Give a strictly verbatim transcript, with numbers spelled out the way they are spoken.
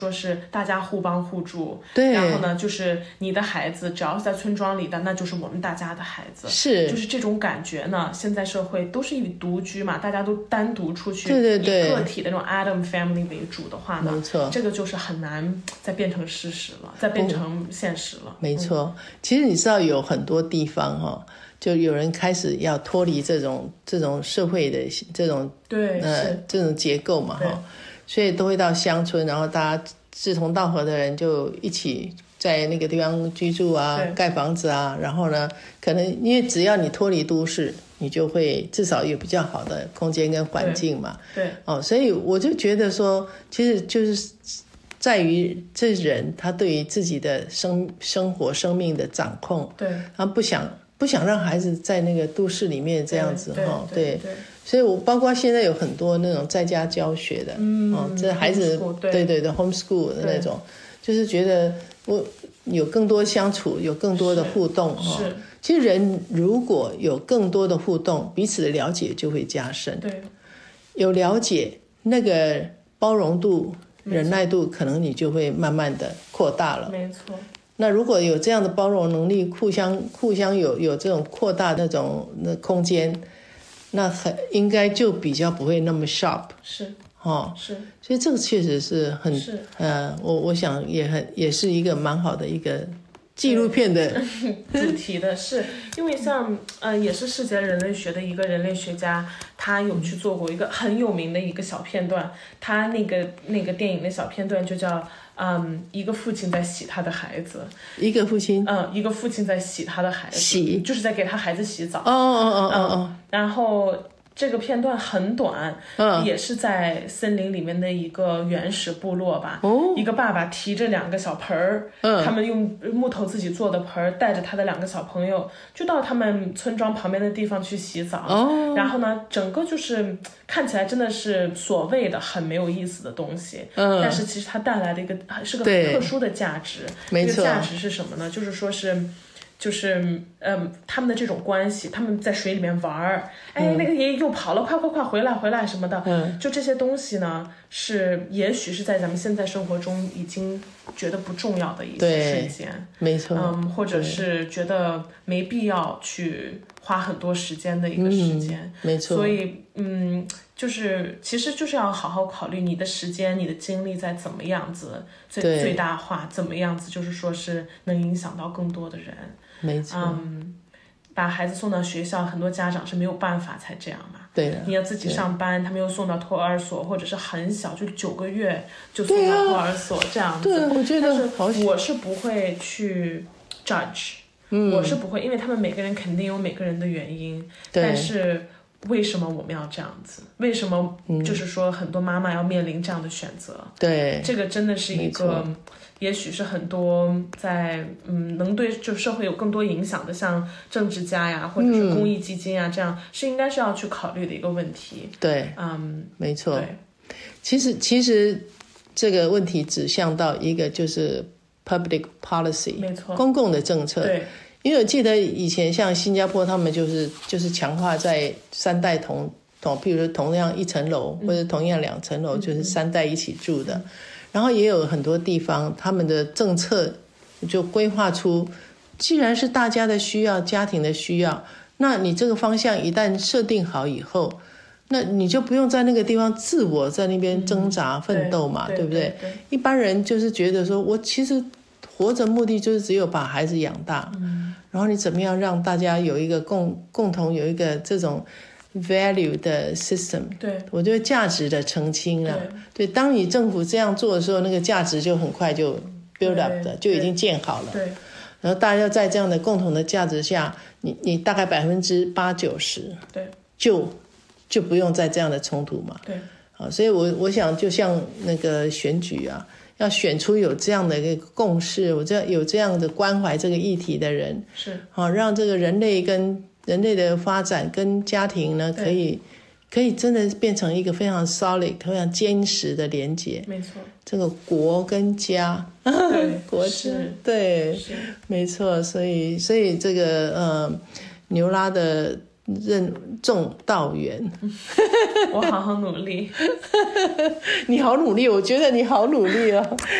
说是大家互帮互助， 对， 然后呢，就是你的孩子只要是在村庄里的，那就是我们大家的孩子， 是， 就是这种感觉呢。现在社会都是以独居嘛，大家都单独出去， 对对对， 以个体的那种 Adam family 为主的话呢， 没错， 这个就是很难再变成事实了，再变成现实了。 没错，嗯、其实你知道有很多地方哈、哦。就有人开始要脱离这种这种社会的这种对呃这种结构嘛哈，所以都会到乡村，然后大家志同道合的人就一起在那个地方居住啊，盖房子啊，然后呢，可能因为只要你脱离都市，你就会至少有比较好的空间跟环境嘛。 对，对哦，所以我就觉得说，其实就是在于这人他对于自己的生生活生命的掌控， 对， 他不想。不想让孩子在那个都市里面这样子哈， 对，对， 所以我包括现在有很多那种在家教学的， 嗯， 哦，这孩子对对对 homeschool 的那种，就是觉得我有更多相处，有更多的互动哈。其实人如果有更多的互动，彼此的了解就会加深。 对， 有了解，那个包容度、忍耐度，可能你就会慢慢的扩大了。 没错。 那如果有这样的包容能力，互相互相有有这种扩大那种那空间，那很应该就比较不会那么 sharp。 是， 哦， 是， 所以这个确实是很是呃，我我想也很也是一个蛮好的一个纪录片的主题的，是因为像呃也是世界人类学的一个人类学家，他有去做过一个很有名的一个小片段，他那个那个电影的小片段就叫。嗯，一个父亲在洗他的孩子， 一个父亲， 嗯，一个父亲在洗他的孩子， 洗就是在给他孩子洗澡。 哦哦哦哦哦， 然后这个片段很短， 嗯， 也是在森林里面的一个原始部落吧。 哦， 一个爸爸提着两个小盆儿，嗯，他们用木头自己做的盆儿，带着他的两个小朋友，就到他们村庄旁边的地方去洗澡。 哦， 然后呢，整个就是看起来真的是所谓的很没有意思的东西， 嗯， 但是其实它带来的一个是个很特殊的价值。 没错， 这个价值是什么呢？就是说是。就是嗯，他们的这种关系，他们在水里面玩儿，哎，嗯、那个爷爷又跑了，快快快回来回来什么的， 嗯， 就这些东西呢，是也许是在咱们现在生活中已经觉得不重要的一些瞬间， 没错， 嗯，或者是觉得没必要去花很多时间的一个时间， 嗯、没错， 所以嗯。就是其实就是要好好考虑你的时间你的精力在怎么样子最最大化，怎么样子就是说是能影响到更多的人。 没错， 嗯，把孩子送到学校，很多家长是没有办法才这样嘛。 对的， 你要自己上班，他们又送到托儿所，或者是很小，就九个月就送到托儿所、啊、这样子。 对，我觉得好我是不会去 judge，、嗯、我是不会，因为他们每个人肯定有每个人的原因，但是。为什么我们要这样子？为什么就是说很多妈妈要面临这样的选择？嗯、 对， 这个真的是一个，也许是很多在嗯能对就社会有更多影响的，像政治家呀，或者是公益基金啊，嗯、这样是应该是要去考虑的一个问题。 对， 嗯， 没错。 对， 其实其实这个问题指向到一个就是 public policy， 没错， 公共的政策。 对。 因为我记得以前像新加坡，他们就是就是强化在三代同同，譬如说同样一层楼、嗯、或者同样两层楼，就是三代一起住的。嗯、然后也有很多地方，他们的政策就规划出，既然是大家的需要、家庭的需要，那你这个方向一旦设定好以后，那你就不用在那个地方自我在那边挣扎、嗯、奋斗嘛， 对, 对不对？ 对, 对, 对， 一般人就是觉得说，我其实。活着目的就是只有把孩子养大，嗯，然后你怎么样让大家有一个共共同有一个这种 value 的 system， 对， 我觉得价值的澄清了，对，对，当你政府这样做的时候，那个价值就很快就 build up 的，就已经建好了， 对， 然后大家在这样的共同的价值下，你你大概百分之八九十， 对， 就就不用再这样的冲突嘛， 对， 啊，所以我我想就像那个选举啊。要选出有这样的一个共识，有这有这样的关怀这个议题的人， 是好让这个人类跟人类的发展跟家庭呢，可以可以真的变成一个非常 solid、非常坚实的连结。 没错， 这个国跟家， 对， 国是，对，没错。所以所以这个呃，牛拉的任重道远。 我好好努力。 你好努力，我觉得你好努力哦。